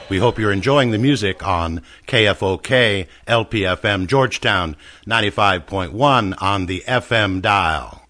We hope you're enjoying the music on KFOK LPFM Georgetown 95.1 on the FM dial.